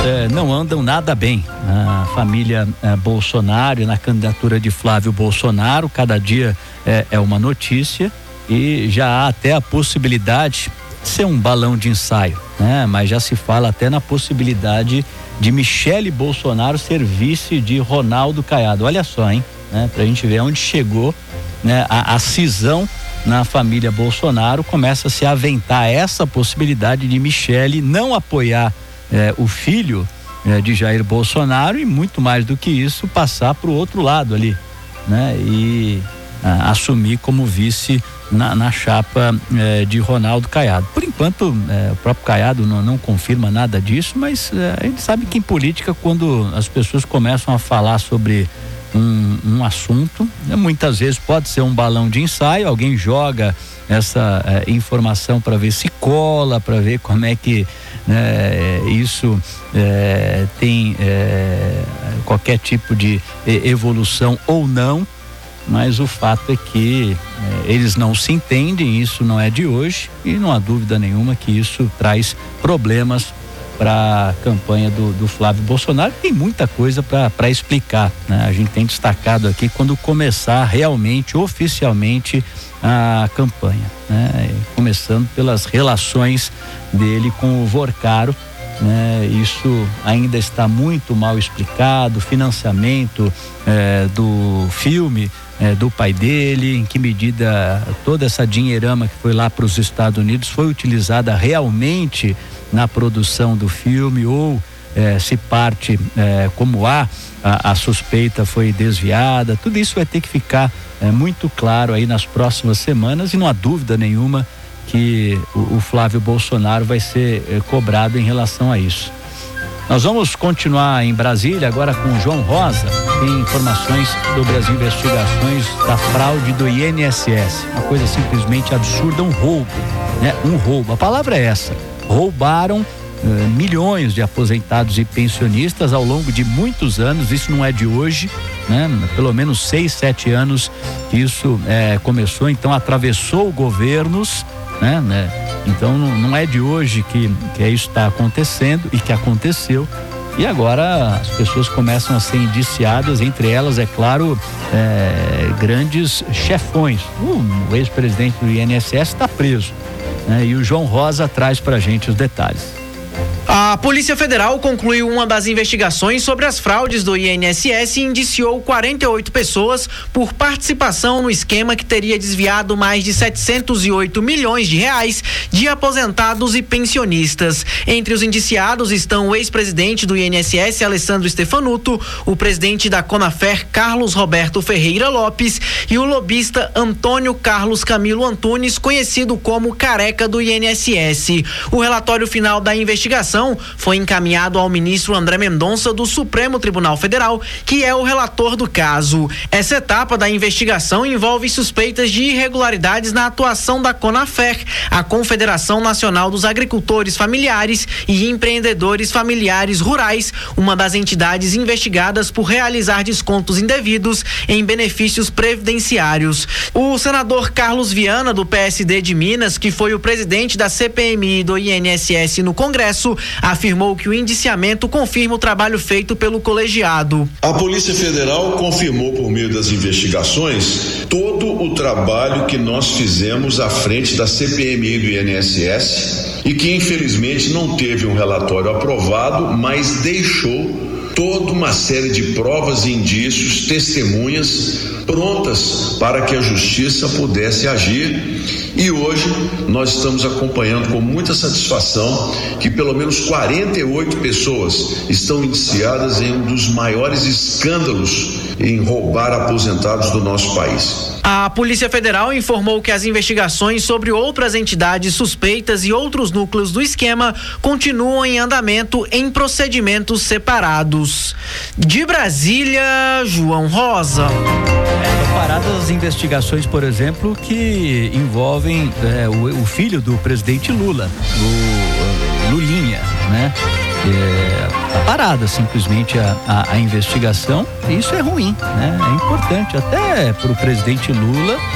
não andam nada bem. A família Bolsonaro, na candidatura de Flávio Bolsonaro, cada dia é uma notícia e já há até a possibilidade de ser um balão de ensaio, né? Mas já se fala até na possibilidade de Michele Bolsonaro ser vice de Ronaldo Caiado. Olha só, hein? Né? Pra gente ver onde chegou, né? A cisão na família Bolsonaro. Começa a se aventar essa possibilidade de Michele não apoiar o filho de Jair Bolsonaro e, muito mais do que isso, passar para o outro lado ali, né? E assumir como vice na chapa de Ronaldo Caiado. Por enquanto, o próprio Caiado não confirma nada disso, mas a gente sabe que em política, quando as pessoas começam a falar sobre um assunto, muitas vezes pode ser um balão de ensaio, alguém joga essa informação para ver se cola, para ver como é que isso tem qualquer tipo de evolução ou não, mas o fato é que eles não se entendem, isso não é de hoje e não há dúvida nenhuma que isso traz problemas para a campanha do Flávio Bolsonaro. Tem muita coisa para explicar, né? A gente tem destacado aqui quando começar realmente, oficialmente, a campanha, né? Começando pelas relações dele com o Vorcaro, né? Isso ainda está muito mal explicado, financiamento do filme do pai dele, em que medida toda essa dinheirama que foi lá para os Estados Unidos foi utilizada realmente na produção do filme, ou se parte como a suspeita foi desviada. Tudo isso vai ter que ficar muito claro aí nas próximas semanas e não há dúvida nenhuma que o Flávio Bolsonaro vai ser cobrado em relação a isso. Nós vamos continuar em Brasília agora com o João Rosa, tem informações sobre as investigações da fraude do INSS, uma coisa simplesmente absurda, um roubo, né? Um roubo, a palavra é essa, roubaram milhões de aposentados e pensionistas ao longo de muitos anos, isso não é de hoje, né? Pelo menos 6, 7 anos que isso começou, então atravessou governos, né? Então não é de hoje que isso está acontecendo e que aconteceu, e agora as pessoas começam a ser indiciadas, entre elas, é claro, grandes chefões. O ex-presidente do INSS está preso, né? E o João Rosa traz pra gente os detalhes. A Polícia Federal concluiu uma das investigações sobre as fraudes do INSS e indiciou 48 pessoas por participação no esquema que teria desviado mais de 708 milhões de reais de aposentados e pensionistas. Entre os indiciados estão o ex-presidente do INSS, Alessandro Stefanuto, o presidente da Conafer, Carlos Roberto Ferreira Lopes, e o lobista Antônio Carlos Camilo Antunes, conhecido como Careca do INSS. O relatório final da investigação foi encaminhado ao ministro André Mendonça do Supremo Tribunal Federal, que é o relator do caso. Essa etapa da investigação envolve suspeitas de irregularidades na atuação da Conafer, a Confederação Nacional dos Agricultores Familiares e Empreendedores Familiares Rurais, uma das entidades investigadas por realizar descontos indevidos em benefícios previdenciários. O senador Carlos Viana, do PSD de Minas, que foi o presidente da CPMI do INSS no Congresso, afirmou que o indiciamento confirma o trabalho feito pelo colegiado. A Polícia Federal confirmou, por meio das investigações, todo o trabalho que nós fizemos à frente da CPMI do INSS e que infelizmente não teve um relatório aprovado, mas deixou toda uma série de provas e indícios, testemunhas prontas para que a justiça pudesse agir. E hoje nós estamos acompanhando com muita satisfação que pelo menos 48 pessoas estão indiciadas em um dos maiores escândalos em roubar aposentados do nosso país. A Polícia Federal informou que as investigações sobre outras entidades suspeitas e outros núcleos do esquema continuam em andamento em procedimentos separados. De Brasília, João Rosa. Estão paradas as investigações, por exemplo, que envolvem o filho do presidente Lula, o Lulinha, né? Tá parada simplesmente a investigação, e isso é ruim, né? É importante até para o presidente Lula